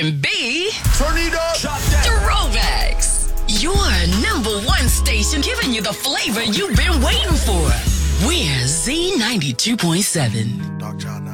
can be Turn it up. Throwbacks. Your number one station giving you the flavor you've been waiting for. We're Z92.7. Dog John